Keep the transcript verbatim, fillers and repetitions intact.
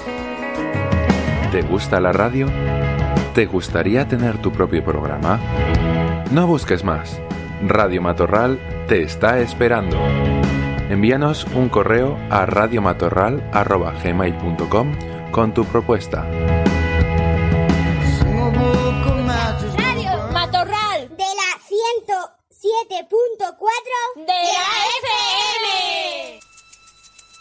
¿Te gusta la radio? ¿Te gustaría tener tu propio programa? No busques más. Radio Matorral te está esperando. Envíanos un correo a radiomatorral arroba gmail punto com con tu propuesta. Radio Matorral de la ciento siete punto cuatro de la F M.